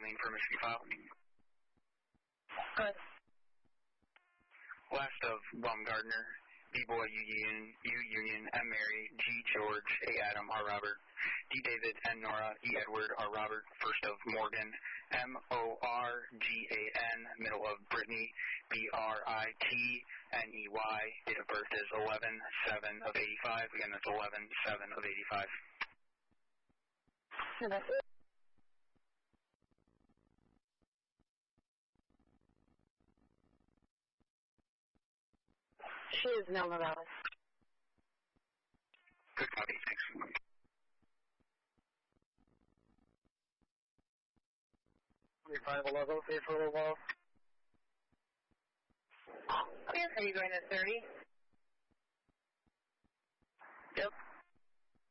name for Michigan file. Good. Last of Baumgartner, B Boy, U Union, M Mary, G George, A Adam, R Robert, D David, N Nora, E Edward, R Robert, first of Morgan, M O R G A N, middle of Brittany, B R I T N E Y. Date of birth is 11/7 of 85. Again, that's 11/7 of 85. That's it. She is Mel Morales. Good copy, thanks. Okay, are you going to 30?